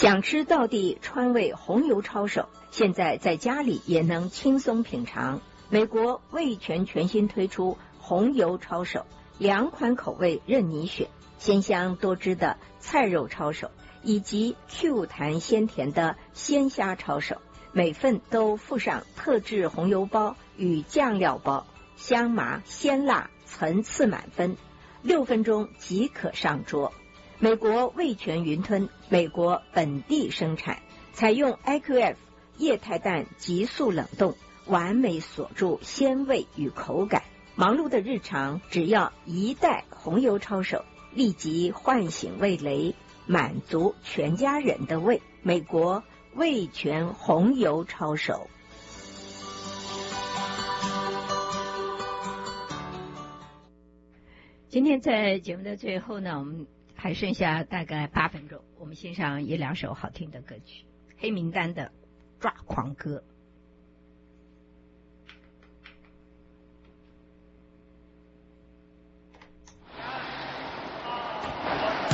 想吃道地川味红油抄手，现在在家里也能轻松品尝。美国味全全新推出红油抄手，2款口味任你选，鲜香多汁的菜肉抄手，以及 Q 弹鲜甜的鲜虾抄手，每份都附上特制红油包与酱料包，香麻鲜辣层次满分，6分钟即可上桌。美国味全云吞，美国本地生产，采用 IQF 液态氮急速冷冻，完美锁住鲜味与口感。忙碌的日常，只要1袋红油抄手，立即唤醒味蕾，满足全家人的胃。美国味全红油抄手。今天在节目的最后呢，我们还剩下大概8分钟，我们欣赏1-2首好听的歌曲。黑名单的抓狂歌。